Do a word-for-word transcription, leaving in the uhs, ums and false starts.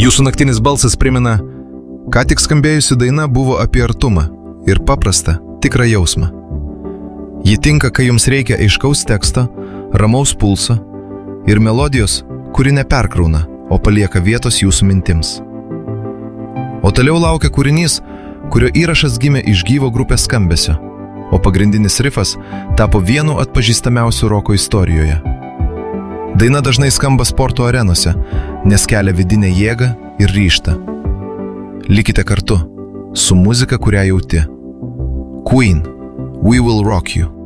Jūsų naktinis balsas primena, ką tik skambėjusi daina buvo apie artumą ir paprastą, tikrą jausmą. Ji tinka, kai jums reikia aiškaus teksto, ramaus pulso ir melodijos, kuri neperkrauna, o palieka vietos jūsų mintims. O toliau laukia kūrinys, kurio įrašas gimė iš gyvo grupės skambesio, o pagrindinis rifas tapo vienu atpažįstamiausių roko istorijoje. Daina dažnai skamba sporto arenose, nes kelia vidinę jėgą ir ryžtą. Likite kartu su muzika, kurią jauti. Queen, We Will Rock You.